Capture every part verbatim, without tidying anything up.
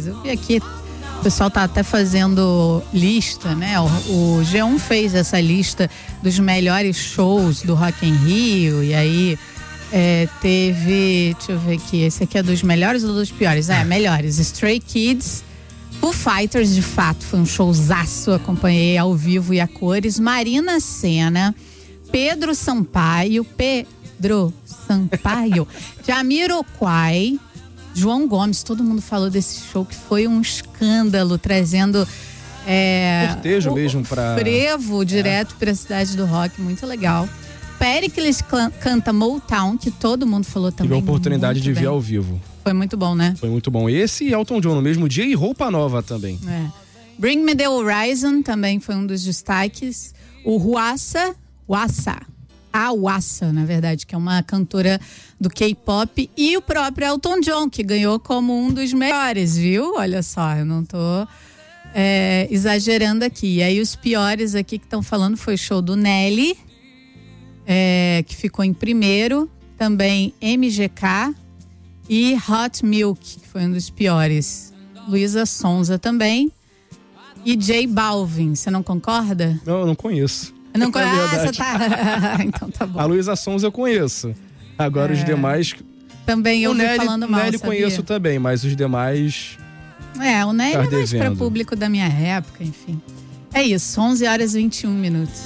Eu vi aqui, o pessoal tá até fazendo lista, né? O, o G um fez essa lista dos melhores shows do Rock in Rio, e aí é, teve, deixa eu ver aqui, esse aqui é dos melhores ou dos piores? É, melhores. Stray Kids, Foo Fighters, de fato, foi um showzaço, acompanhei ao vivo e a cores. Marina Sena, Pedro Sampaio, Pedro Sampaio, Jamiroquai, João Gomes, todo mundo falou desse show que foi um escândalo, trazendo é, cortejo o, mesmo para frevo direto é. para a cidade do rock, muito legal. Pericles canta Motown, que todo mundo falou também. Tive a oportunidade de bem. ver ao vivo. Foi muito bom, né? Foi muito bom. Esse e Elton John no mesmo dia e Roupa Nova também. É. Bring Me The Horizon também foi um dos destaques. O Huassa, Huassa, a Huassa, na verdade, que é uma cantora do K-pop, e o próprio Elton John, que ganhou como um dos melhores, viu? Olha só, eu não tô é, exagerando aqui. E aí os piores aqui que estão falando foi o show do Nelly, é, que ficou em primeiro, também M G K e Hot Milk, que foi um dos piores. Luísa Sonza também e J Balvin, você não concorda? Não, eu não conheço. Não conheço. Ah, você tá. Então tá bom. A Luísa Sonza eu conheço. Agora é. os demais. Também eu o vi Nelly, falando mal. O Nelly sabia? conheço também, mas os demais. É, o Nelly tá é mais devendo. pra público da minha época, enfim. É isso, onze horas e vinte e um minutos.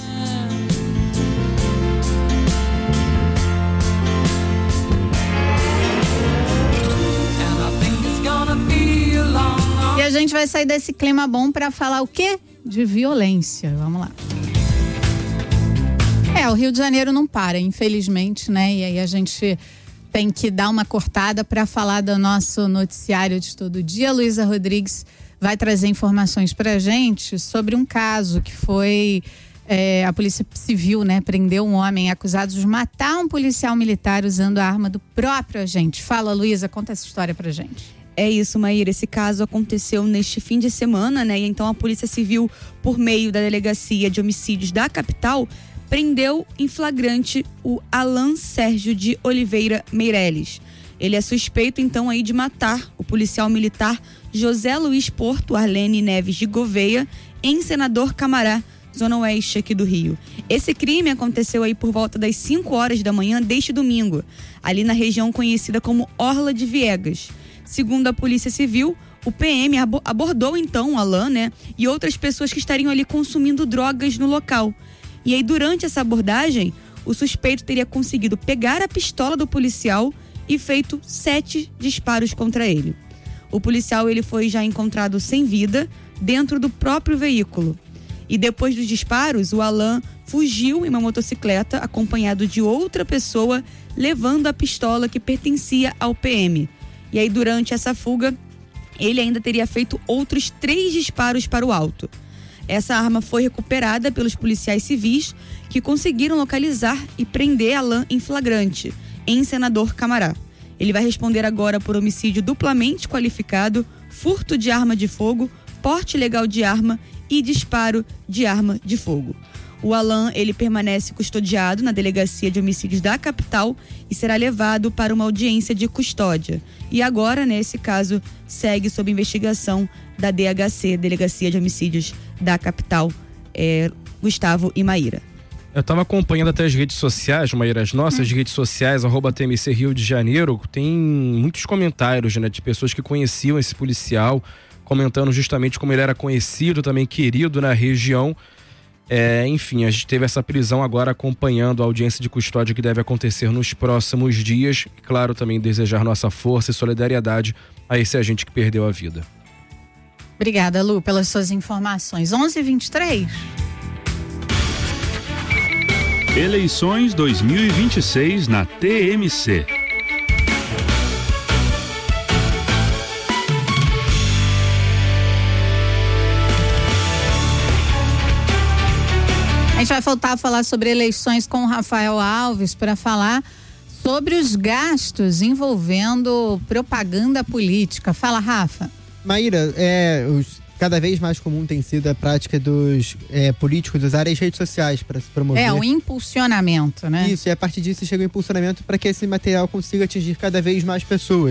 E a gente vai sair desse clima bom pra falar o quê? De violência. Vamos lá. É, o Rio de Janeiro não para, infelizmente, né? E aí a gente tem que dar uma cortada para falar do nosso noticiário de todo dia. A Luísa Rodrigues vai trazer informações pra gente sobre um caso que foi... É, a Polícia Civil, né, prendeu um homem acusado de matar um policial militar usando a arma do próprio agente. Fala, Luísa, conta essa história pra gente. É isso, Maíra. Esse caso aconteceu neste fim de semana, né? E então a Polícia Civil, por meio da Delegacia de Homicídios da capital, prendeu em flagrante o Alan Sérgio de Oliveira Meirelles. Ele é suspeito, então, aí de matar o policial militar José Luiz Porto Arlene Neves de Gouveia, em Senador Camará, zona oeste aqui do Rio. Esse crime aconteceu aí por volta das cinco horas da manhã deste domingo, ali na região conhecida como Orla de Viegas. Segundo a Polícia Civil, o P M abordou então o Alan, né, e outras pessoas que estariam ali consumindo drogas no local. E aí, durante essa abordagem, o suspeito teria conseguido pegar a pistola do policial e feito sete disparos contra ele. O policial ele foi já encontrado sem vida dentro do próprio veículo. E depois dos disparos, o Alan fugiu em uma motocicleta acompanhado de outra pessoa, levando a pistola que pertencia ao P M. E aí, durante essa fuga, ele ainda teria feito outros três disparos para o alto. Essa arma foi recuperada pelos policiais civis, que conseguiram localizar e prender Alan em flagrante, em Senador Camará. Ele vai responder agora por homicídio duplamente qualificado, furto de arma de fogo, porte ilegal de arma e disparo de arma de fogo. O Alan, ele permanece custodiado na Delegacia de Homicídios da capital e será levado para uma audiência de custódia. E agora, nesse caso, segue sob investigação da D H C, Delegacia de Homicídios da capital, é, Gustavo e Maíra. Eu estava acompanhando até as redes sociais, Maíra, as nossas hum. redes sociais, arroba T M C Rio de Janeiro, tem muitos comentários, né, de pessoas que conheciam esse policial, comentando justamente como ele era conhecido, também querido na região. É, enfim, a gente teve essa prisão agora acompanhando a audiência de custódia que deve acontecer nos próximos dias. E, claro, também desejar nossa força e solidariedade a esse agente que perdeu a vida. Obrigada, Lu, pelas suas informações. onze e vinte e três. Eleições dois mil e vinte e seis na T M C. A gente vai voltar a falar sobre eleições com o Rafael Alves para falar sobre os gastos envolvendo propaganda política. Fala, Rafa. Maíra, é, os, cada vez mais comum tem sido a prática dos é, políticos usarem as redes sociais para se promover. É, o impulsionamento, né? Isso, e a partir disso chega o impulsionamento para que esse material consiga atingir cada vez mais pessoas.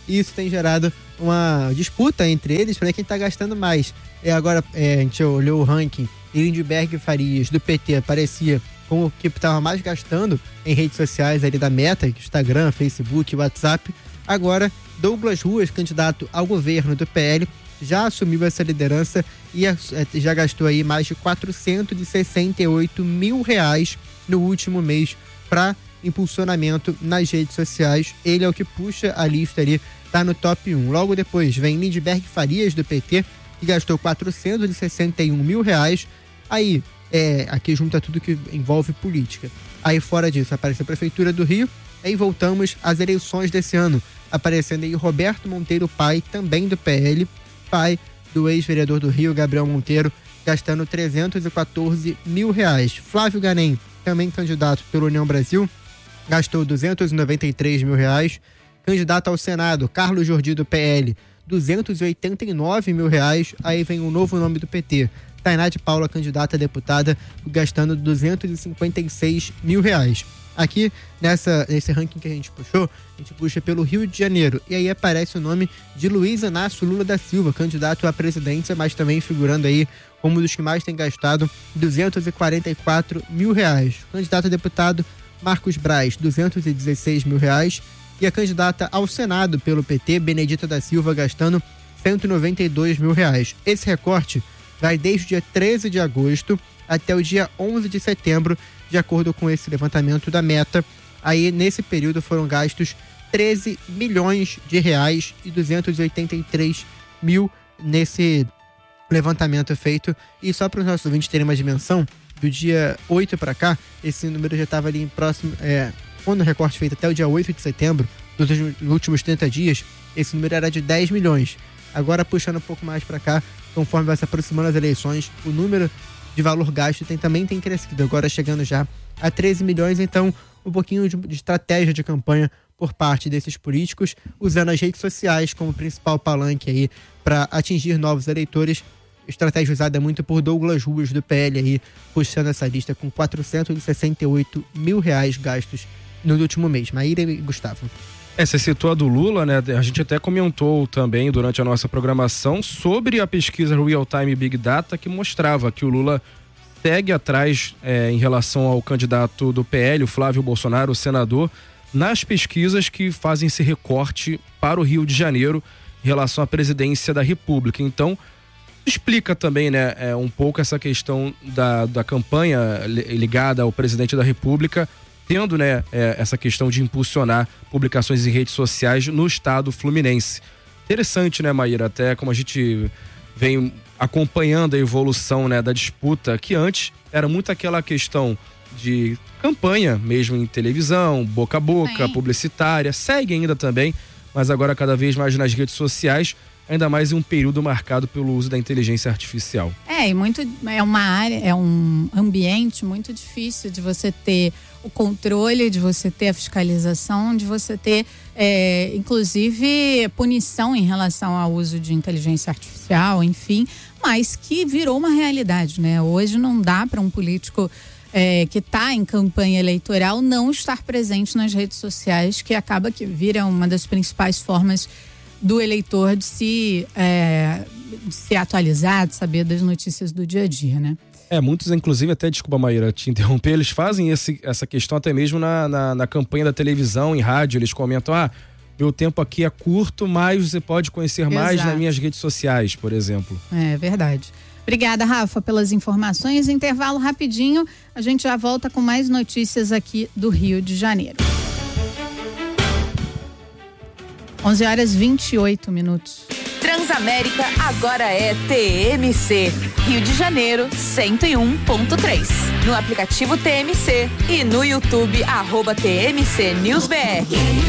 e isso tem gerado uma disputa entre eles para quem está gastando mais. E agora é, a gente olhou o ranking, e Lindbergh Farias, do P T, aparecia como o que estava mais gastando em redes sociais ali da Meta, Instagram, Facebook, WhatsApp. Agora, Douglas Ruas, candidato ao governo do P L, já assumiu essa liderança e já gastou aí mais de quatrocentos e sessenta e oito mil reais no último mês para impulsionamento nas redes sociais. Ele é o que puxa a lista ali, tá no top um. Logo depois vem Lindbergh Farias, do P T, que gastou quatrocentos e sessenta e um mil reais. Aí, é, aqui junta tudo que envolve política. Aí fora disso aparece a Prefeitura do Rio. Aí voltamos às eleições desse ano, aparecendo aí Roberto Monteiro Pai, também do P L, pai do ex-vereador do Rio, Gabriel Monteiro, gastando trezentos e quatorze mil reais. Flávio Ganem, também candidato pelo União Brasil, gastou duzentos e noventa e três mil reais. Candidato ao Senado, Carlos Jordi, do P L, duzentos e oitenta e nove mil reais. Aí vem o novo nome do P T, Tainá de Paula, candidata a deputada, gastando duzentos e cinquenta e seis mil reais. Aqui, nessa, nesse ranking que a gente puxou, a gente puxa pelo Rio de Janeiro. E aí aparece o nome de Luiz Inácio Lula da Silva, candidato à presidência, mas também figurando aí como um dos que mais tem gastado duzentos e quarenta e quatro mil reais. Candidato a deputado, Marcos Braz, duzentos e dezesseis mil reais. E a candidata ao Senado pelo P T, Benedita da Silva, gastando cento e noventa e dois mil reais. Esse recorte vai desde o dia treze de agosto até o dia onze de setembro, de acordo com esse levantamento da Meta. Aí, nesse período, foram gastos treze milhões de reais e duzentos e oitenta e três mil nesse levantamento feito. E só para os nossos ouvintes terem uma dimensão, do dia oito para cá, esse número já estava ali em próximo... É, quando o recorte feito até o dia oito de setembro, dos últimos trinta dias, esse número era de dez milhões. Agora, puxando um pouco mais para cá, conforme vai se aproximando as eleições, o número de valor gasto tem, também tem crescido, agora chegando já a treze milhões. Então, um pouquinho de, de estratégia de campanha por parte desses políticos, usando as redes sociais como principal palanque aí para atingir novos eleitores. Estratégia usada muito por Douglas Ruas, do P L, aí, puxando essa lista com quatrocentos e sessenta e oito mil reais gastos no último mês. Maíra e Gustavo. É, você citou a do Lula, né? A gente até comentou também durante a nossa programação sobre a pesquisa Real Time Big Data, que mostrava que o Lula segue atrás é, em relação ao candidato do P L, o Flávio Bolsonaro, o senador, nas pesquisas que fazem esse recorte para o Rio de Janeiro em relação à presidência da República. Então, explica também, né, é, um pouco essa questão da, da campanha ligada ao presidente da República, tendo, né, é, essa questão de impulsionar publicações em redes sociais no estado fluminense. Interessante, né, Maíra? Até como a gente vem acompanhando a evolução, né, da disputa, que antes era muito aquela questão de campanha mesmo em televisão, boca a boca, Sim. publicitária, segue ainda também, mas agora cada vez mais nas redes sociais, ainda mais em um período marcado pelo uso da inteligência artificial. É, e muito, é uma área, é um ambiente muito difícil de você ter o controle, de você ter a fiscalização, de você ter, é, inclusive, punição em relação ao uso de inteligência artificial, enfim, mas que virou uma realidade, né? Hoje não dá para um político é, que está em campanha eleitoral não estar presente nas redes sociais, que acaba que vira uma das principais formas do eleitor de se, é, de se atualizar, de saber das notícias do dia a dia, né? É, muitos, inclusive, até, desculpa, Maíra, te interromper, eles fazem esse, essa questão até mesmo na, na, na campanha da televisão, em rádio, eles comentam, ah, meu tempo aqui é curto, mas você pode conhecer Exato. mais nas minhas redes sociais, por exemplo. É verdade. Obrigada, Rafa, pelas informações. Intervalo rapidinho, a gente já volta com mais notícias aqui do Rio de Janeiro. onze horas e vinte e oito minutos. Transamérica agora é T M C. Rio de Janeiro, cento e um ponto três. No aplicativo T M C e no YouTube, arroba T M C News B R.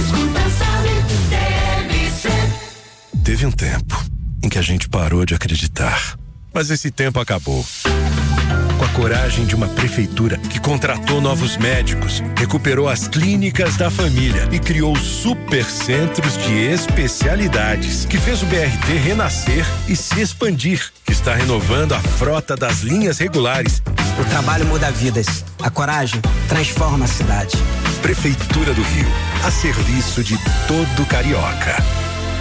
Teve um tempo em que a gente parou de acreditar, mas esse tempo acabou. Com a coragem de uma prefeitura que contratou novos médicos, recuperou as clínicas da família e criou supercentros de especialidades, que fez o B R T renascer e se expandir, que está renovando a frota das linhas regulares. O trabalho muda vidas, a coragem transforma a cidade. Prefeitura do Rio, a serviço de todo carioca.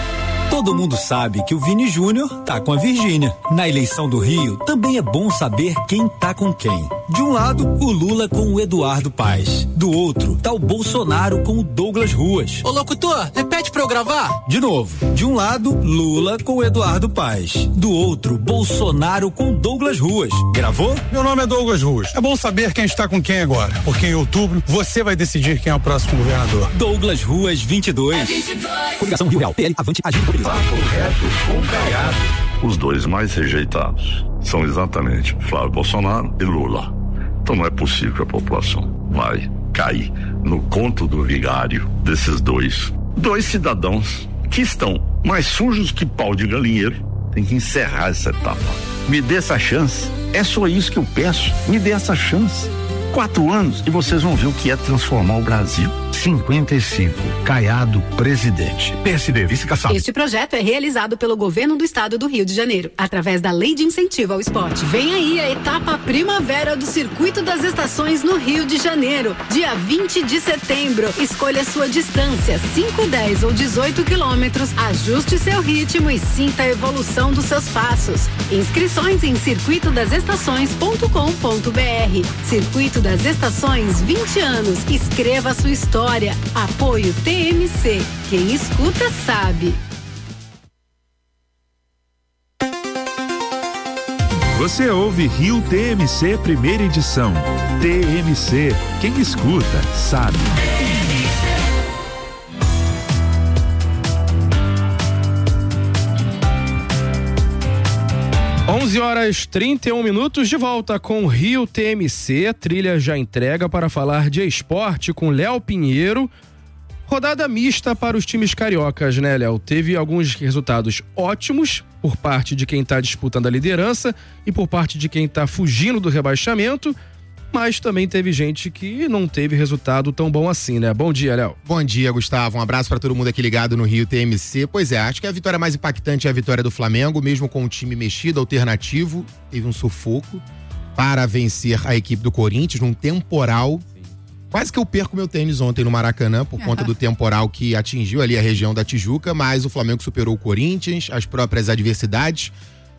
Todo mundo sabe que o Vini Júnior tá com a Virgínia. Na eleição do Rio, também é bom saber quem tá com quem. De um lado, o Lula com o Eduardo Paes. Do outro, tá o Bolsonaro com o Douglas Ruas. Ô locutor, repete pra eu gravar. De novo, de um lado, Lula com o Eduardo Paes. Do outro, Bolsonaro com o Douglas Ruas. Gravou? Meu nome é Douglas Ruas. É bom saber quem está com quem agora, porque em outubro você vai decidir quem é o próximo governador. Douglas Ruas vinte e dois. É vinte e dois. Coligação Rio Real, P L, Avante, Agir, Mobilizar. Papo reto com Caiado. Os dois mais rejeitados são exatamente Flávio Bolsonaro e Lula. Então não é possível que a população vai cair no conto do vigário desses dois. Dois cidadãos que estão mais sujos que pau de galinheiro. Tem que encerrar essa etapa. Me dê essa chance. É só isso que eu peço. Me dê essa chance. Quatro anos e vocês vão ver o que é transformar o Brasil. cinquenta e cinco. Caiado, presidente. P S D, vice-caçado. Este projeto é realizado pelo governo do estado do Rio de Janeiro, através da Lei de Incentivo ao Esporte. Vem aí a etapa primavera do Circuito das Estações no Rio de Janeiro, dia vinte de setembro. Escolha sua distância, cinco, dez ou dezoito quilômetros. Ajuste seu ritmo e sinta a evolução dos seus passos. Inscrições em circuito das estações ponto com ponto br. Circuito das Estações, vinte anos. Escreva sua história. Apoio T M C. Quem escuta sabe. Você ouve Rio T M C primeira edição. T M C. Quem escuta sabe. onze horas e trinta e um minutos, de volta com Rio T M C. A trilha já entrega para falar de esporte com Léo Pinheiro. Rodada mista para os times cariocas, né, Léo? Teve alguns resultados ótimos por parte de quem está disputando a liderança e por parte de quem está fugindo do rebaixamento, mas também teve gente que não teve resultado tão bom assim, né? Bom dia, Léo. Bom dia, Gustavo. Um abraço para todo mundo aqui ligado no Rio T M C. Pois é, acho que a vitória mais impactante é a vitória do Flamengo, mesmo com o time mexido, alternativo. Teve um sufoco para vencer a equipe do Corinthians num temporal. Quase que eu perco meu tênis ontem no Maracanã por conta do temporal que atingiu ali a região da Tijuca, mas o Flamengo superou o Corinthians, as próprias adversidades,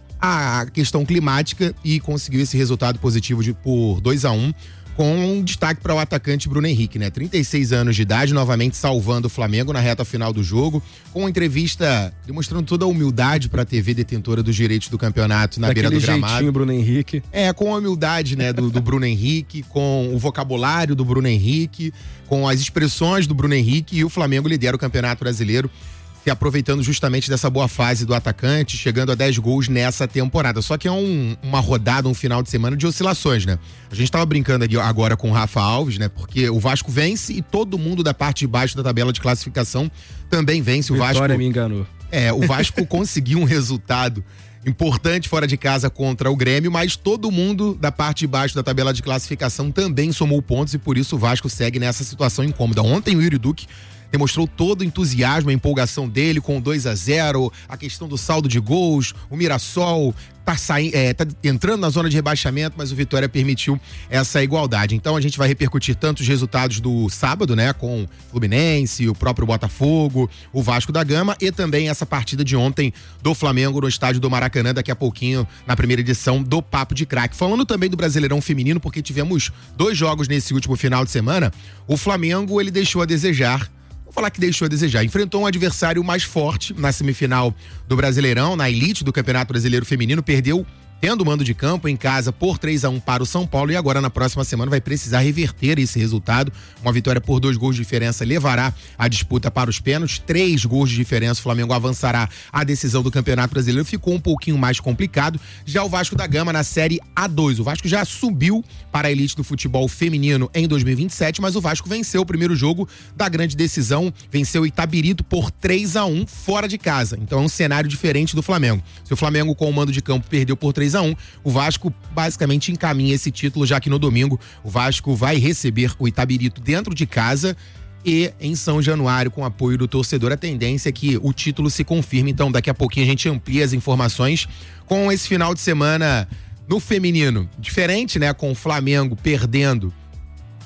a questão climática e conseguiu esse resultado positivo de, por dois a um, com um destaque para o atacante Bruno Henrique, né? trinta e seis anos de idade, novamente salvando o Flamengo na reta final do jogo, com uma entrevista demonstrando toda a humildade para a T V detentora dos direitos do campeonato na Daquele beira do gramado. jeitinho, Bruno Henrique. É, com a humildade, né, do, do Bruno Henrique, com o vocabulário do Bruno Henrique, com as expressões do Bruno Henrique, e o Flamengo lidera o Campeonato Brasileiro, se aproveitando justamente dessa boa fase do atacante, chegando a dez gols nessa temporada. Só que é um, uma rodada, um final de semana de oscilações, né? A gente tava brincando aqui agora com o Rafa Alves, né? Porque o Vasco vence e todo mundo da parte de baixo da tabela de classificação também vence. O Vitória Vasco me enganou. É, o Vasco conseguiu um resultado importante fora de casa contra o Grêmio, mas todo mundo da parte de baixo da tabela de classificação também somou pontos e por isso o Vasco segue nessa situação incômoda. Ontem o Yuri Duque demonstrou todo o entusiasmo, a empolgação dele com o dois a zero, a questão do saldo de gols, o Mirassol tá, saindo, é, tá entrando na zona de rebaixamento, mas o Vitória permitiu essa igualdade. Então a gente vai repercutir tanto os resultados do sábado, né, com o Fluminense, o próprio Botafogo, o Vasco da Gama e também essa partida de ontem do Flamengo no estádio do Maracanã, daqui a pouquinho na primeira edição do Papo de Craque. Falando também do Brasileirão Feminino, porque tivemos dois jogos nesse último final de semana, o Flamengo ele deixou a desejar. Vou falar que deixou a desejar. Enfrentou um adversário mais forte na semifinal do Brasileirão, na elite do Campeonato Brasileiro Feminino, perdeu tendo mando de campo em casa por três a um para o São Paulo e agora na próxima semana vai precisar reverter esse resultado. Uma vitória por dois gols de diferença levará a disputa para os pênaltis. Três gols de diferença, o Flamengo avançará a decisão do Campeonato Brasileiro. Ficou um pouquinho mais complicado. Já o Vasco da Gama na Série A dois. O Vasco já subiu para a elite do futebol feminino em dois mil e vinte e sete, mas o Vasco venceu o primeiro jogo da grande decisão, venceu o Itabirito por três a um fora de casa. Então é um cenário diferente do Flamengo. Se o Flamengo com o mando de campo perdeu por três a um, o Vasco basicamente encaminha esse título, já que no domingo o Vasco vai receber o Itabirito dentro de casa e em São Januário, com apoio do torcedor. A tendência é que o título se confirme. Então daqui a pouquinho a gente amplia as informações com esse final de semana no feminino. Diferente, né, com o Flamengo perdendo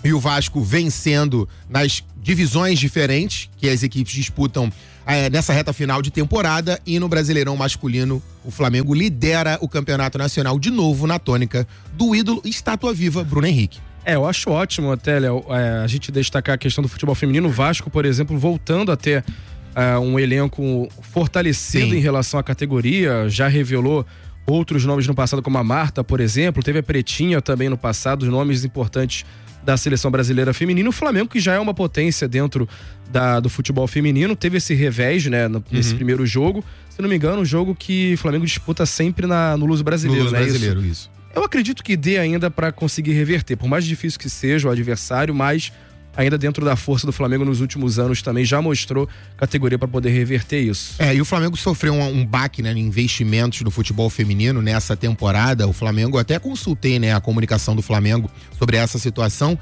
E o Vasco vencendo nas divisões diferentes que as equipes disputam é, nessa reta final de temporada. E no Brasileirão masculino, o Flamengo lidera o Campeonato Nacional de novo na tônica do ídolo estátua viva Bruno Henrique. É, eu acho ótimo até, Léo, é, a gente destacar a questão do futebol feminino. O Vasco, por exemplo, voltando a ter é, um elenco fortalecido Sim. em relação à categoria, já revelou outros nomes no passado, como a Marta, por exemplo, teve a Pretinha também no passado, os nomes importantes da seleção brasileira feminina. O Flamengo, que já é uma potência dentro da, do futebol feminino, teve esse revés, né, no, uhum. nesse primeiro jogo. Se não me engano, um jogo que o Flamengo disputa sempre na, no Luso Brasileiro, no Luso né? Brasileiro, isso. isso. Eu acredito que dê ainda para conseguir reverter, por mais difícil que seja o adversário, mas ainda dentro da força do Flamengo nos últimos anos também já mostrou categoria para poder reverter isso. É, e o Flamengo sofreu um, um baque, né, em investimentos no futebol feminino nessa temporada. O Flamengo, até consultei, né, a comunicação do Flamengo sobre essa situação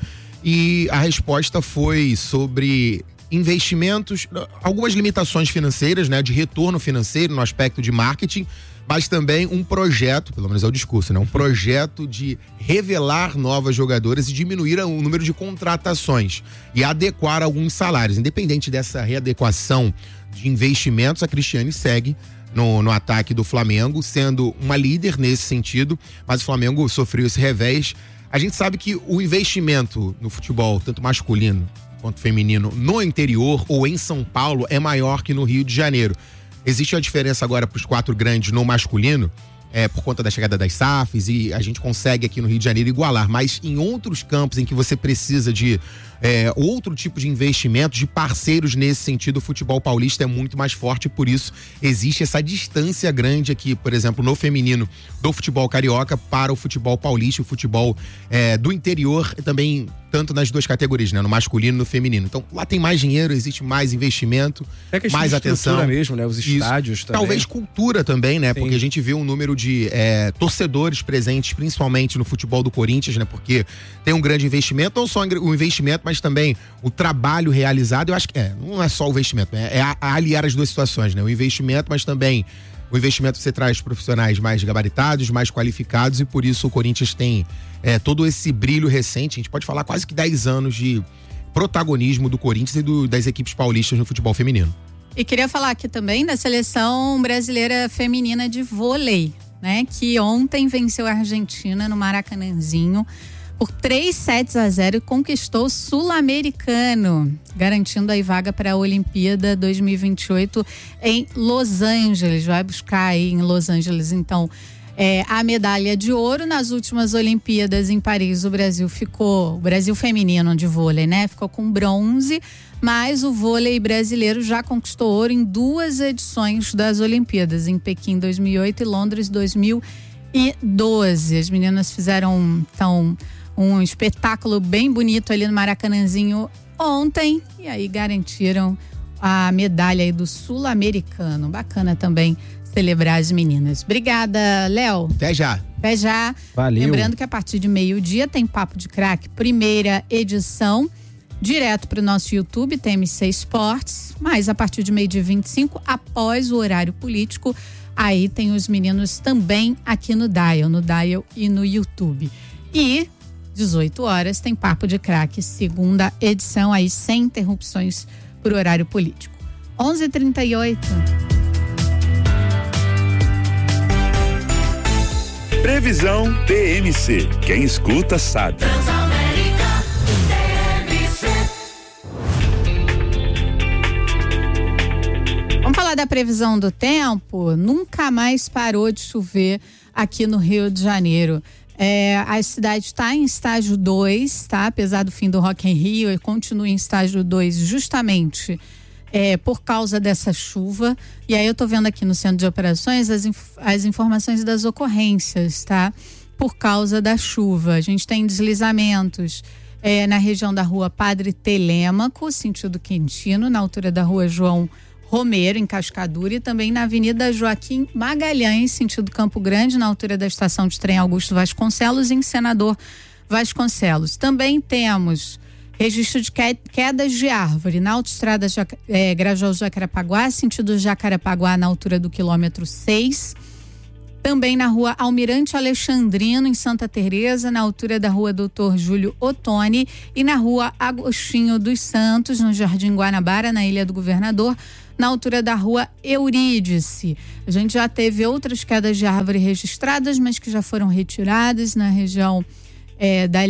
e a resposta foi sobre investimentos, algumas limitações financeiras, né, de retorno financeiro no aspecto de marketing, mas também um projeto, pelo menos é o discurso, né? Um projeto de revelar novas jogadoras e diminuir o número de contratações e adequar alguns salários. Independente dessa readequação de investimentos, a Cristiane segue no, no ataque do Flamengo, sendo uma líder nesse sentido, mas o Flamengo sofreu esse revés. A gente sabe que o investimento no futebol, tanto masculino quanto feminino, no interior ou em São Paulo, é maior que no Rio de Janeiro. Existe a diferença agora para os quatro grandes no masculino, é, por conta da chegada das S A Fs, e a gente consegue aqui no Rio de Janeiro igualar, mas em outros campos em que você precisa de é, outro tipo de investimento, de parceiros nesse sentido, o futebol paulista é muito mais forte, por isso existe essa distância grande aqui, por exemplo, no feminino do futebol carioca para o futebol paulista, o futebol é, do interior também, tanto nas duas categorias, né? No masculino e no feminino. Então, lá tem mais dinheiro, existe mais investimento, é mais atenção. Mesmo, né? Os estádios Isso. também. Talvez cultura também, né? Sim. Porque a gente vê um número de é, torcedores presentes, principalmente no futebol do Corinthians, né? Porque tem um grande investimento, não só o investimento, mas também o trabalho realizado. Eu acho que é, não é só o investimento, né? É a, a aliar as duas situações, né? O investimento, mas também o investimento você traz profissionais mais gabaritados, mais qualificados, e por isso o Corinthians tem é, todo esse brilho recente. A gente pode falar quase que dez anos de protagonismo do Corinthians e do, das equipes paulistas no futebol feminino. E queria falar aqui também da seleção brasileira feminina de vôlei, né? Que ontem venceu a Argentina no Maracanãzinho por três sets a zero e conquistou o Sul-Americano, garantindo aí vaga para a Olimpíada dois mil e vinte e oito em Los Angeles. Vai buscar aí em Los Angeles, então, é, a medalha de ouro. Nas últimas Olimpíadas em Paris, o Brasil ficou, o Brasil feminino de vôlei, né? Ficou com bronze, mas o vôlei brasileiro já conquistou ouro em duas edições das Olimpíadas, em Pequim dois mil e oito e Londres dois mil e doze. As meninas fizeram, então, um espetáculo bem bonito ali no Maracanãzinho ontem e aí garantiram a medalha aí do Sul-Americano. Bacana também celebrar as meninas. Obrigada, Léo. Até já. Até já. Valeu. Lembrando que a partir de meio-dia tem Papo de Craque, primeira edição, direto para o nosso YouTube, T M C Esportes, mas a partir de meio-dia e vinte e cinco, após o horário político, aí tem os meninos também aqui no Dial, no Dial e no YouTube. E dezoito horas tem Papo de Craque, segunda edição, aí sem interrupções por horário político. onze e trinta e oito. Previsão T M C. Quem escuta sabe. Vamos falar da previsão do tempo. Nunca mais parou de chover aqui no Rio de Janeiro. É, a cidade está em estágio dois, tá? Apesar do fim do Rock in Rio, ele continua em estágio dois justamente é, por causa dessa chuva. E aí eu tô vendo aqui no centro de operações as, inf- as informações das ocorrências, tá? Por causa da chuva. A gente tem deslizamentos é, na região da rua Padre Telêmaco, sentido Quintino, na altura da rua João Romero, em Cascadura, e também na Avenida Joaquim Magalhães, sentido Campo Grande, na altura da estação de trem Augusto Vasconcelos, em Senador Vasconcelos. Também temos registro de quedas de árvore na autoestrada é, Grajaú-Jacarapaguá, sentido Jacarapaguá, na altura do quilômetro seis. Também na rua Almirante Alexandrino, em Santa Teresa, na altura da rua Doutor Júlio Ottoni, e na rua Agostinho dos Santos, no Jardim Guanabara, na Ilha do Governador, na altura da rua Eurídice. A gente já teve outras quedas de árvore registradas, mas que já foram retiradas na região é, da,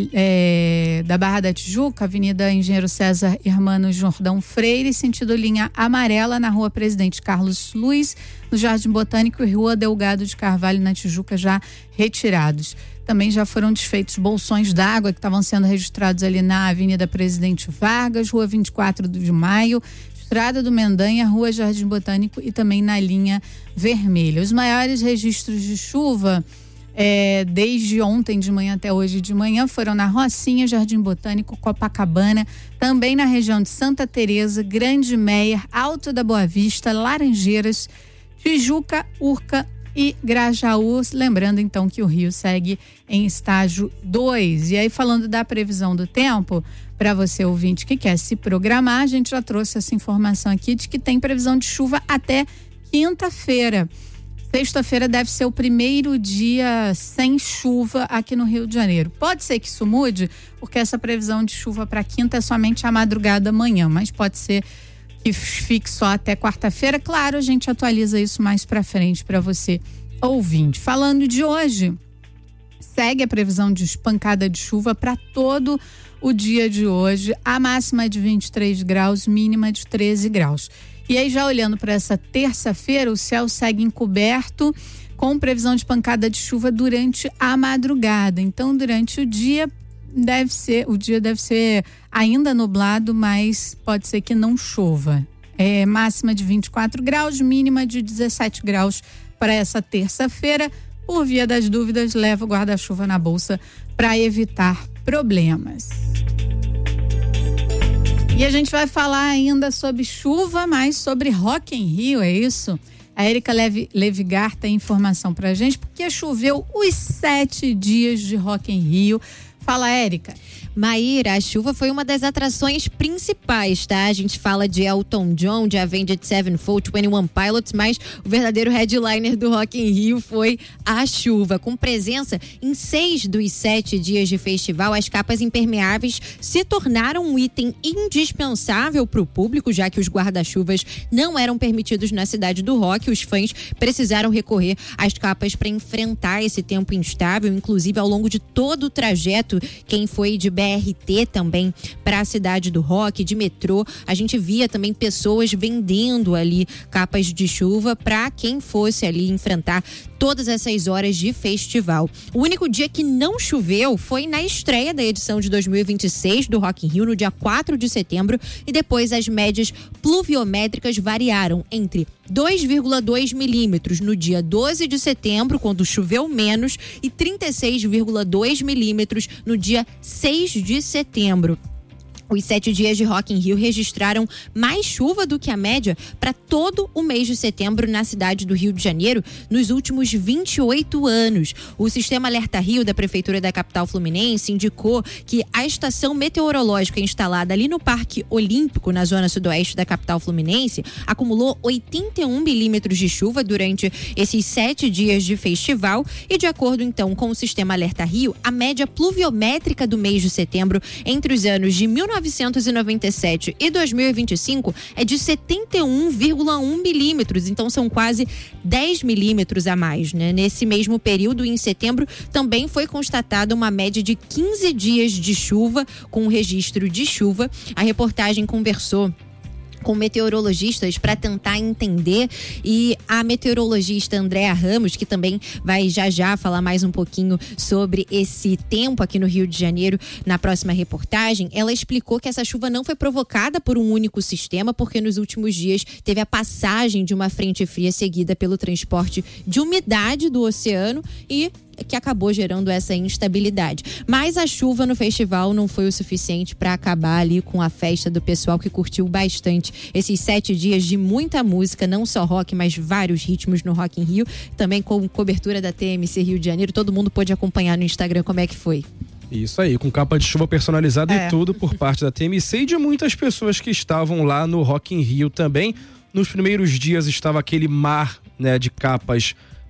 é, da Barra da Tijuca, Avenida Engenheiro César Hermano Jordão Freire, sentido linha amarela, na rua Presidente Carlos Luiz, no Jardim Botânico, e rua Delgado de Carvalho, na Tijuca, já retirados. Também já foram desfeitos bolsões d'água que estavam sendo registrados ali na Avenida Presidente Vargas, rua vinte e quatro de maio, Estrada do Mendanha, rua Jardim Botânico e também na linha vermelha. Os maiores registros de chuva é, desde ontem de manhã até hoje de manhã foram na Rocinha, Jardim Botânico, Copacabana, também na região de Santa Teresa, Grande Meier, Alto da Boa Vista, Laranjeiras, Tijuca, Urca e Grajaú. Lembrando então que o Rio segue em estágio dois. E aí, falando da previsão do tempo, para você ouvinte que quer se programar, a gente já trouxe essa informação aqui de que tem previsão de chuva até quinta-feira. Sexta-feira deve ser o primeiro dia sem chuva aqui no Rio de Janeiro. Pode ser que isso mude, porque essa previsão de chuva para quinta é somente a madrugada amanhã, mas pode ser que fique só até quarta-feira. Claro, a gente atualiza isso mais para frente para você ouvinte. Falando de hoje, segue a previsão de pancada de chuva para todo o dia de hoje. A máxima é de vinte e três graus, mínima de treze graus. E aí, já olhando para essa terça-feira, o céu segue encoberto com previsão de pancada de chuva durante a madrugada. Então, durante o dia deve ser, o dia deve ser ainda nublado, mas pode ser que não chova. É máxima de vinte e quatro graus, mínima de dezessete graus para essa terça-feira. Por via das dúvidas, leva o guarda-chuva na bolsa para evitar problemas. E a gente vai falar ainda sobre chuva, mas sobre Rock in Rio, é isso? A Érica Levi, Levigar tem informação pra gente, porque choveu os sete dias de Rock in Rio. Fala, Érica. Maíra, a chuva foi uma das atrações principais, tá? A gente fala de Elton John, de Avenged Sevenfold, vinte e um Pilots, mas o verdadeiro headliner do Rock in Rio foi a chuva. Com presença em seis dos sete dias de festival, as capas impermeáveis se tornaram um item indispensável para o público, já que os guarda-chuvas não eram permitidos na cidade do rock. Os fãs precisaram recorrer às capas para enfrentar esse tempo instável, inclusive ao longo de todo o trajeto. Quem foi de B R T também para a cidade do rock, de metrô, a gente via também pessoas vendendo ali capas de chuva para quem fosse ali enfrentar todas essas horas de festival. O único dia que não choveu foi na estreia da edição de dois mil e vinte e seis do Rock in Rio, no dia quatro de setembro, e depois as médias pluviométricas variaram entre dois vírgula dois milímetros no dia doze de setembro, quando choveu menos, e trinta e seis vírgula dois milímetros no dia seis de setembro. Os sete dias de Rock in Rio registraram mais chuva do que a média para todo o mês de setembro na cidade do Rio de Janeiro nos últimos vinte e oito anos. O Sistema Alerta Rio da Prefeitura da capital fluminense indicou que a estação meteorológica instalada ali no Parque Olímpico, na zona sudoeste da capital fluminense, acumulou oitenta e um milímetros de chuva durante esses sete dias de festival. E de acordo então com o Sistema Alerta Rio, a média pluviométrica do mês de setembro entre os anos de mil novecentos e noventa e sete e dois mil e vinte e cinco é de setenta e um vírgula um milímetros, então são quase dez milímetros a mais, né? Nesse mesmo período, em setembro, também foi constatada uma média de quinze dias de chuva, com registro de chuva. A reportagem conversou com meteorologistas para tentar entender, e a meteorologista Andréa Ramos, que também vai já já falar mais um pouquinho sobre esse tempo aqui no Rio de Janeiro na próxima reportagem, ela explicou que essa chuva não foi provocada por um único sistema, porque nos últimos dias teve a passagem de uma frente fria seguida pelo transporte de umidade do oceano e que acabou gerando essa instabilidade. Mas a chuva no festival não foi o suficiente para acabar ali com a festa do pessoal que curtiu bastante esses sete dias de muita música, não só rock, mas vários ritmos no Rock in Rio, também com cobertura da T M C Rio de Janeiro. Todo mundo pôde acompanhar no Instagram como é que foi. Isso aí, com capa de chuva personalizada É. e tudo por parte da T M C e de muitas pessoas que estavam lá no Rock in Rio também. Nos primeiros dias estava aquele mar, né, de capas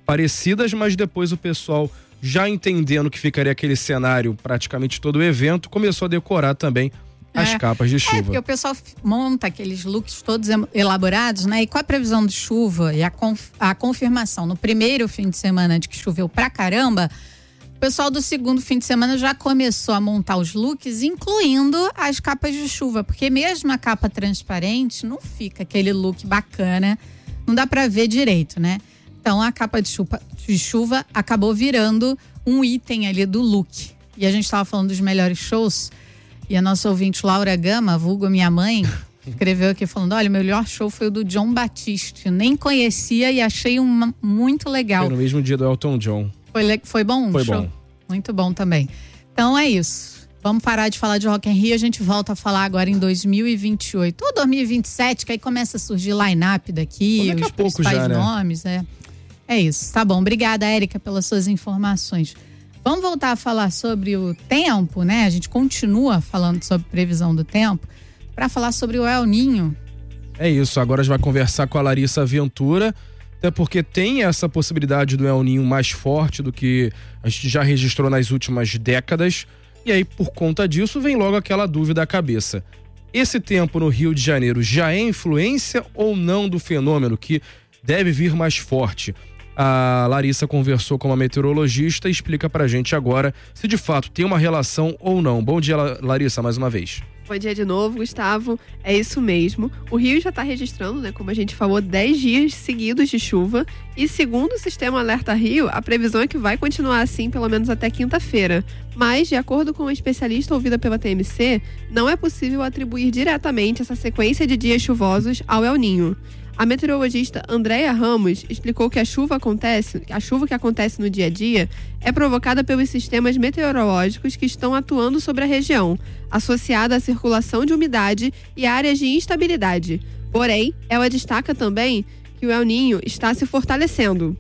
parecidas, mas depois o pessoal, já entendendo que ficaria aquele cenário praticamente todo o evento, começou a decorar também as É. capas de chuva. É, porque o pessoal f- monta aqueles looks todos em- elaborados, né? E com a previsão de chuva e a, conf- a confirmação no primeiro fim de semana de que choveu pra caramba, o pessoal do segundo fim de semana já começou a montar os looks, incluindo as capas de chuva. Porque mesmo a capa transparente, não fica aquele look bacana, não dá pra ver direito, né? Então a capa de chuva, de chuva acabou virando um item ali do look. E a gente tava falando dos melhores shows. E a nossa ouvinte Laura Gama, vulgo minha mãe, escreveu aqui falando: olha, o melhor show foi o do John Batiste. Nem conhecia e achei uma, muito legal. Foi no mesmo dia do Elton John. Foi, le- foi bom o Foi show? bom. Muito bom também. Então é isso. Vamos parar de falar de Rock in Rio. A gente volta a falar agora em dois mil e vinte e oito. Ou dois mil e vinte e sete, que aí começa a surgir line-up daqui. Daqui a os pouco principais já, né? nomes. É. é isso. Tá bom. Obrigada, Érica, pelas suas informações. Vamos voltar a falar sobre o tempo, né? A gente continua falando sobre previsão do tempo para falar sobre o El Ninho. É isso, agora a gente vai conversar com a Larissa Ventura, até porque tem essa possibilidade do El Ninho mais forte do que a gente já registrou nas últimas décadas. E aí, por conta disso, vem logo aquela dúvida à cabeça. Esse tempo no Rio de Janeiro já é influência ou não do fenômeno que deve vir mais forte? A Larissa conversou com uma meteorologista e explica pra gente agora se de fato tem uma relação ou não. Bom dia, Larissa, mais uma vez. Bom dia de novo, Gustavo. É isso mesmo. O Rio já está registrando, né, como a gente falou, dez dias seguidos de chuva. E segundo o Sistema Alerta Rio, a previsão é que vai continuar assim pelo menos até quinta-feira. Mas, de acordo com uma especialista ouvida pela T M C, não é possível atribuir diretamente essa sequência de dias chuvosos ao El Ninho. A meteorologista Andréia Ramos explicou que a chuva acontece, a chuva que acontece no dia a dia é provocada pelos sistemas meteorológicos que estão atuando sobre a região, associada à circulação de umidade e áreas de instabilidade. Porém, ela destaca também que o El Ninho está se fortalecendo.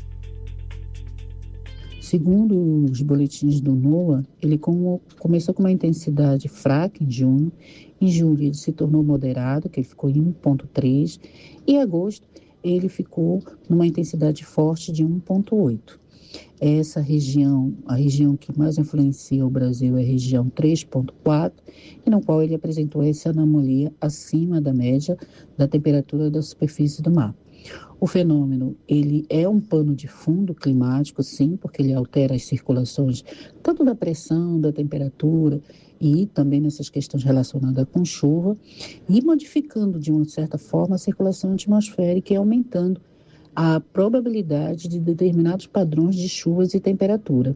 Segundo os boletins do NOAA, ele como, começou com uma intensidade fraca em junho. Em julho ele se tornou moderado, que ele ficou em um ponto três. E em agosto ele ficou numa intensidade forte de um ponto oito. Essa região, a região que mais influencia o Brasil é a região três ponto quatro, e no qual ele apresentou essa anomalia acima da média da temperatura da superfície do mar. O fenômeno, ele é um pano de fundo climático, sim, porque ele altera as circulações tanto da pressão, da temperatura e também nessas questões relacionadas com chuva, e modificando de uma certa forma a circulação atmosférica e aumentando a probabilidade de determinados padrões de chuvas e temperatura.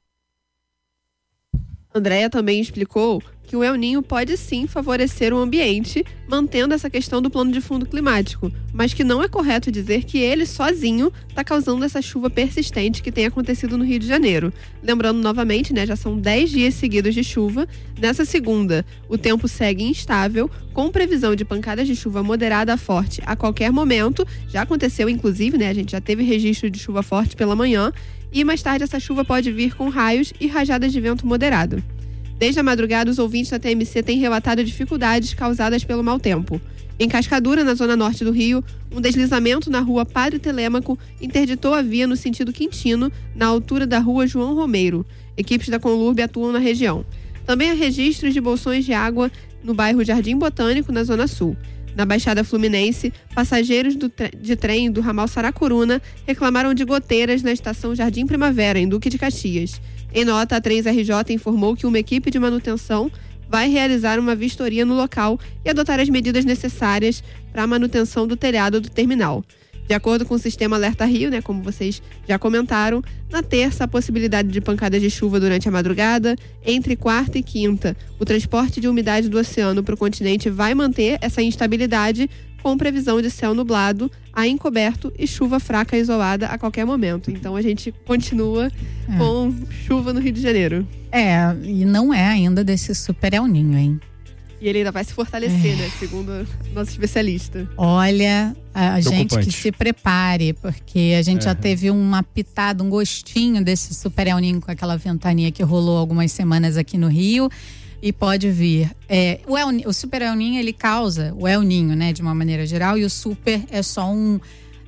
Andréia também explicou que o El Ninho pode sim favorecer o ambiente, mantendo essa questão do plano de fundo climático, mas que não é correto dizer que ele sozinho está causando essa chuva persistente que tem acontecido no Rio de Janeiro. Lembrando novamente, né, já são dez dias seguidos de chuva. Nessa segunda, o tempo segue instável, com previsão de pancadas de chuva moderada a forte a qualquer momento. Já aconteceu, inclusive, né, a gente já teve registro de chuva forte pela manhã, e mais tarde essa chuva pode vir com raios e rajadas de vento moderado. Desde a madrugada, os ouvintes da T M C têm relatado dificuldades causadas pelo mau tempo. Em Cascadura, na zona norte do Rio, um deslizamento na rua Padre Telêmaco interditou a via no sentido Quintino, na altura da rua João Romeiro. Equipes da Conlurb atuam na região. Também há registros de bolsões de água no bairro Jardim Botânico, na zona sul. Na Baixada Fluminense, passageiros do tre- de trem do ramal Saracuruna reclamaram de goteiras na estação Jardim Primavera, em Duque de Caxias. Em nota, a três R J informou que uma equipe de manutenção vai realizar uma vistoria no local e adotar as medidas necessárias para a manutenção do telhado do terminal. De acordo com o Sistema Alerta Rio, né, como vocês já comentaram, na terça a possibilidade de pancadas de chuva durante a madrugada. Entre quarta e quinta, o transporte de umidade do oceano para o continente vai manter essa instabilidade, com previsão de céu nublado, a encoberto e chuva fraca isolada a qualquer momento. Então a gente continua É. com chuva no Rio de Janeiro. É, e não é ainda desse super El Ninho, hein? E ele ainda vai se fortalecer, né? Segundo nosso especialista. Olha, a gente Preocupante. que se prepare, porque a gente É. já teve uma pitada, um gostinho desse super El Ninho com aquela ventania que rolou algumas semanas aqui no Rio. E pode vir. É, o, El, o super El Ninho, ele causa o El Ninho, né, de uma maneira geral, e o super é só um,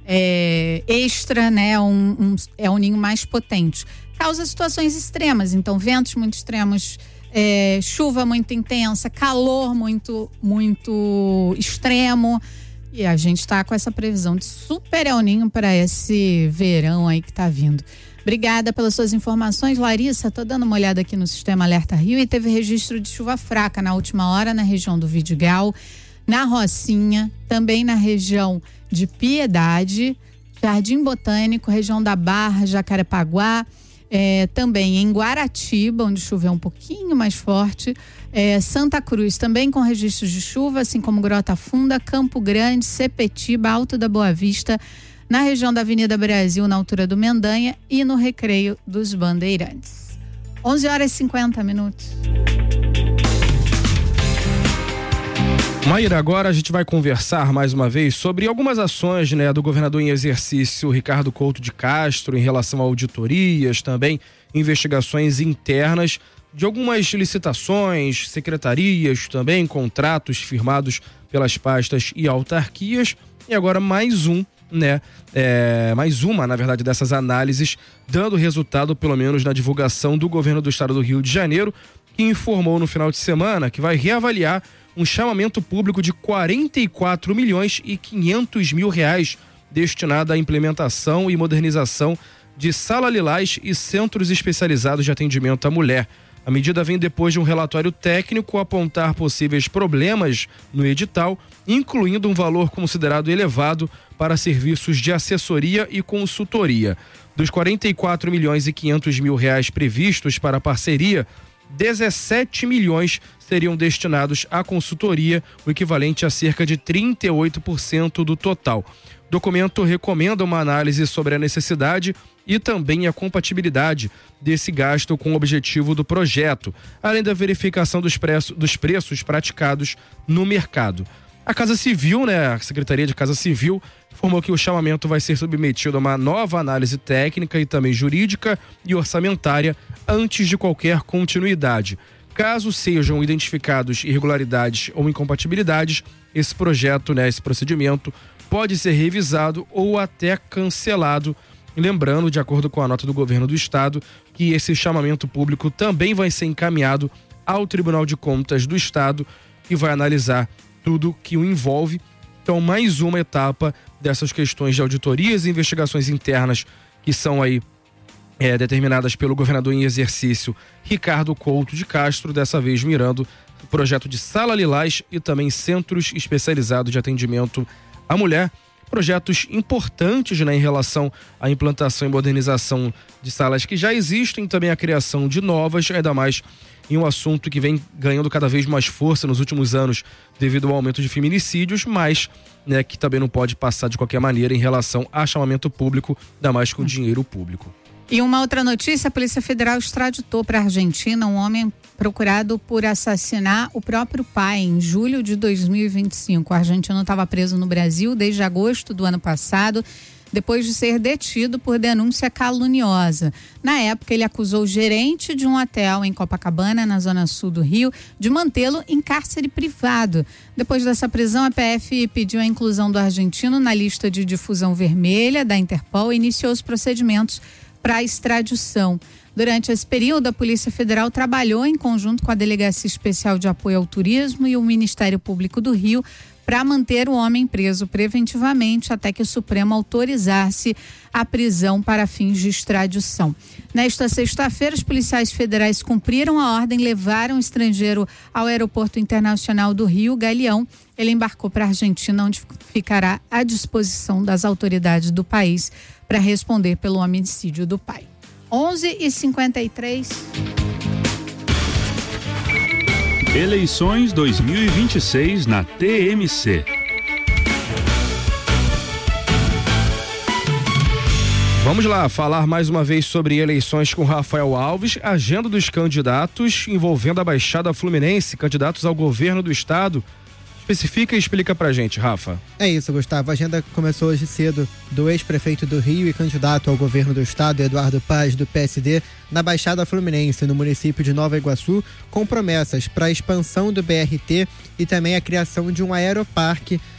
é, extra, né? Um, um, é um ninho mais potente. Causa situações extremas, então ventos muito extremos, é, chuva muito intensa, calor muito, muito extremo. E a gente está com essa previsão de super El Ninho para esse verão aí que está vindo. Obrigada pelas suas informações, Larissa. Tô dando uma olhada aqui no Sistema Alerta Rio e teve registro de chuva fraca na última hora na região do Vidigal, na Rocinha, também na região de Piedade, Jardim Botânico, região da Barra, Jacarepaguá, é, também em Guaratiba, onde choveu um pouquinho mais forte, é, Santa Cruz também com registros de chuva, assim como Grota Funda, Campo Grande, Sepetiba, Alto da Boa Vista, na região da Avenida Brasil, na altura do Mendanha e no Recreio dos Bandeirantes. onze horas e cinquenta minutos. Maíra, agora a gente vai conversar mais uma vez sobre algumas ações, né, do governador em exercício Ricardo Couto de Castro em relação a auditorias, também investigações internas de algumas licitações, secretarias, também contratos firmados pelas pastas e autarquias. E agora mais um, né, é, mais uma, na verdade, dessas análises, dando resultado, pelo menos na divulgação do governo do estado do Rio de Janeiro, que informou no final de semana que vai reavaliar um chamamento público de quarenta e quatro milhões e quinhentos mil reais destinado à implementação e modernização de Sala Lilás e centros especializados de atendimento à mulher. A medida vem depois de um relatório técnico apontar possíveis problemas no edital, incluindo um valor considerado elevado para serviços de assessoria e consultoria. Dos quarenta e quatro milhões e quinhentos mil reais previstos para a parceria, dezessete milhões seriam destinados à consultoria, o equivalente a cerca de trinta e oito por cento do total. O documento recomenda uma análise sobre a necessidade e também a compatibilidade desse gasto com o objetivo do projeto, além da verificação dos, preço, dos preços praticados no mercado. A Casa Civil, né, a Secretaria de Casa Civil, informou que o chamamento vai ser submetido a uma nova análise técnica e também jurídica e orçamentária antes de qualquer continuidade. Caso sejam identificados irregularidades ou incompatibilidades, esse projeto, né, esse procedimento pode ser revisado ou até cancelado. Lembrando, de acordo com a nota do governo do estado, que esse chamamento público também vai ser encaminhado ao Tribunal de Contas do Estado, que vai analisar tudo que o envolve. Então, mais uma etapa dessas questões de auditorias e investigações internas que são aí é, determinadas pelo governador em exercício Ricardo Couto de Castro, dessa vez mirando o projeto de Sala Lilás e também centros especializados de atendimento à mulher. Projetos importantes, né, em relação à implantação e modernização de salas que já existem, e também a criação de novas, ainda mais em um assunto que vem ganhando cada vez mais força nos últimos anos devido ao aumento de feminicídios, mas, né, que também não pode passar de qualquer maneira em relação a chamamento público, ainda mais com dinheiro público. E uma outra notícia, a Polícia Federal extraditou para a Argentina um homem procurado por assassinar o próprio pai em julho de dois mil e vinte e cinco. O argentino estava preso no Brasil desde agosto do ano passado, depois de ser detido por denúncia caluniosa. Na época, ele acusou o gerente de um hotel em Copacabana, na zona sul do Rio, de mantê-lo em cárcere privado. Depois dessa prisão, a P F pediu a inclusão do argentino na lista de difusão vermelha da Interpol e iniciou os procedimentos para a extradição. Durante esse período, a Polícia Federal trabalhou em conjunto com a Delegacia Especial de Apoio ao Turismo e o Ministério Público do Rio para manter o homem preso preventivamente até que o Supremo autorizasse a prisão para fins de extradição. Nesta sexta-feira, os policiais federais cumpriram a ordem, levaram o estrangeiro ao Aeroporto Internacional do Rio, Galeão. Ele embarcou para a Argentina, onde ficará à disposição das autoridades do país para responder pelo homicídio do pai. onze e cinquenta e três. Eleições dois mil e vinte e seis na T M C. Vamos lá falar mais uma vez sobre eleições com Rafael Alves, agenda dos candidatos envolvendo a Baixada Fluminense, candidatos ao governo do estado. Especifica e explica pra gente, Rafa. É isso, Gustavo. A agenda começou hoje cedo do ex-prefeito do Rio e candidato ao governo do estado, Eduardo Paz, do P S D, na Baixada Fluminense, no município de Nova Iguaçu, com promessas para a expansão do B R T e também a criação de um aeroparque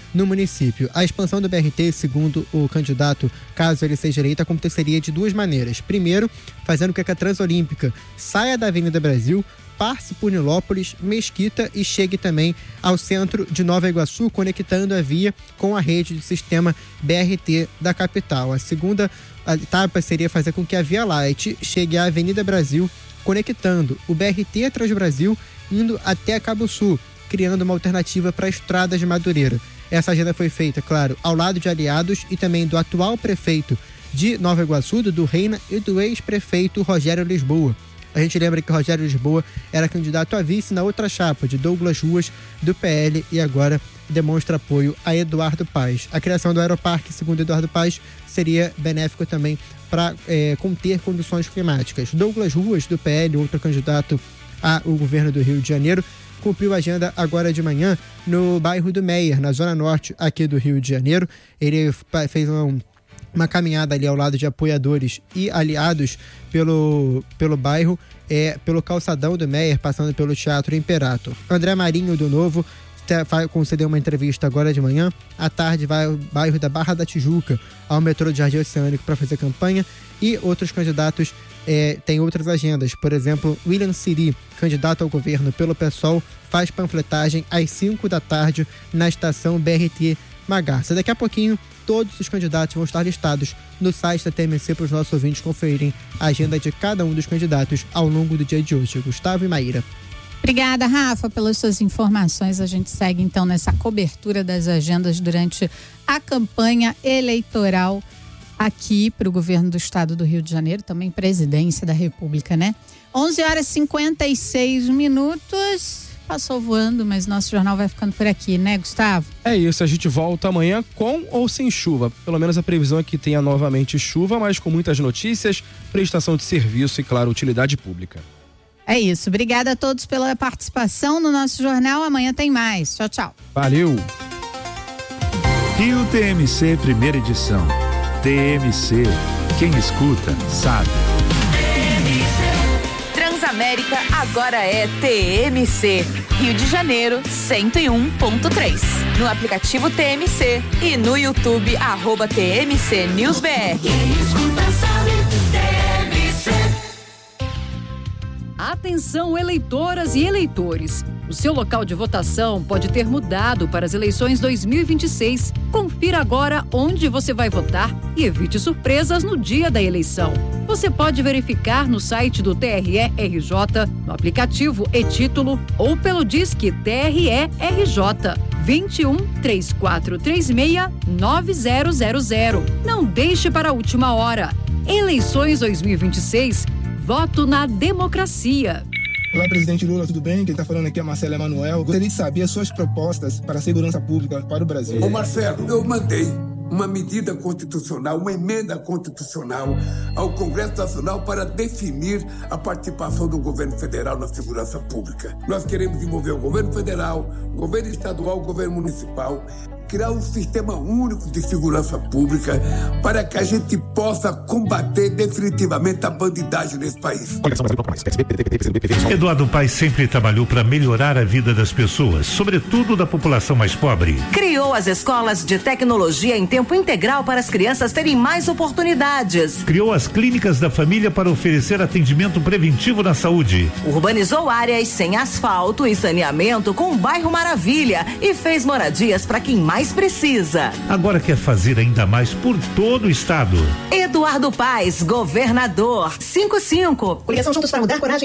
no município. A expansão do B R T, segundo o candidato, caso ele seja eleito, aconteceria de duas maneiras. Primeiro, fazendo com que a Transolímpica saia da Avenida Brasil, passe por Nilópolis, Mesquita e chegue também ao centro de Nova Iguaçu, conectando a via com a rede do sistema B R T da capital. A segunda etapa seria fazer com que a Via Light chegue à Avenida Brasil, conectando o B R T Transbrasil, indo até Cabo Sul, criando uma alternativa para a Estrada de Madureira. Essa agenda foi feita, claro, ao lado de aliados e também do atual prefeito de Nova Iguaçu, do Reina, e do ex-prefeito Rogério Lisboa. A gente lembra que Rogério Lisboa era candidato a vice na outra chapa de Douglas Ruas, do P L, e agora demonstra apoio a Eduardo Paes. A criação do Aeroparque, segundo Eduardo Paes, seria benéfico também para é, conter condições climáticas. Douglas Ruas, do P L, outro candidato ao governo do Rio de Janeiro, cumpriu a agenda agora de manhã no bairro do Meier, na zona norte aqui do Rio de Janeiro. Ele fez um uma caminhada ali ao lado de apoiadores e aliados pelo, pelo bairro, é, pelo calçadão do Meier, passando pelo Teatro Imperator. André Marinho, do Novo, vai conceder uma entrevista agora de manhã. À tarde vai ao bairro da Barra da Tijuca, ao metrô de Jardim Oceânico, para fazer campanha. E outros candidatos é, têm outras agendas. Por exemplo, William Siri, candidato ao governo pelo PSOL, faz panfletagem às cinco da tarde na estação B R T Magarça. Daqui a pouquinho, todos os candidatos vão estar listados no site da T M C para os nossos ouvintes conferirem a agenda de cada um dos candidatos ao longo do dia de hoje. Gustavo e Maíra. Obrigada, Rafa, pelas suas informações. A gente segue então nessa cobertura das agendas durante a campanha eleitoral aqui para o governo do estado do Rio de Janeiro, também presidência da República, né? onze horas e cinquenta e seis minutos. Passou voando, mas nosso jornal vai ficando por aqui, né, Gustavo? É isso, a gente volta amanhã com ou sem chuva. Pelo menos a previsão é que tenha novamente chuva, mas com muitas notícias, prestação de serviço e, claro, utilidade pública. É isso. Obrigada a todos pela participação no nosso jornal. Amanhã tem mais. Tchau, tchau. Valeu. Rio T M C, primeira edição. T M C. Quem escuta, sabe. Transamérica agora é T M C. Rio de Janeiro, cento e um ponto três. No aplicativo T M C e no YouTube, arroba T M C News B R. Atenção, eleitoras e eleitores. O seu local de votação pode ter mudado para as eleições dois mil e vinte e seis. Confira agora onde você vai votar e evite surpresas no dia da eleição. Você pode verificar no site do T R E R J, no aplicativo e-Título ou pelo Disque T R E R J vinte e um, três quatro três seis, nove zero zero zero. Não deixe para a última hora. Eleições dois mil e vinte e seis. Voto na democracia. Olá, presidente Lula, tudo bem? Quem está falando aqui é Marcelo Emanuel. Gostaria de saber as suas propostas para a segurança pública para o Brasil. Ô Marcelo, eu mandei uma medida constitucional, uma emenda constitucional ao Congresso Nacional para definir a participação do governo federal na segurança pública. Nós queremos envolver o governo federal, o governo estadual, o governo municipal, criar um sistema único de segurança pública para que a gente possa combater definitivamente a bandidagem nesse país. Eduardo Paes sempre trabalhou para melhorar a vida das pessoas, sobretudo da população mais pobre. Criou as escolas de tecnologia em tempo integral para as crianças terem mais oportunidades. Criou as clínicas da família para oferecer atendimento preventivo na saúde. Urbanizou áreas sem asfalto e saneamento com o bairro Maravilha e fez moradias para quem mais mais precisa. Agora quer fazer ainda mais por todo o estado. Eduardo Paes, governador. cinco cinco. Coligação Juntos para Mudar, coragem.